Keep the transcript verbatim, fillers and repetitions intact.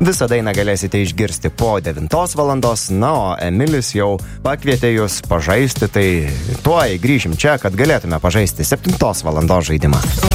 Visą dainą galėsite išgirsti po devintos valandos, na, o Emilis jau pakvietė jūs pažaisti, tai tuoj grįšim čia, kad galėtume pažaisti septintos valandos žaidimą.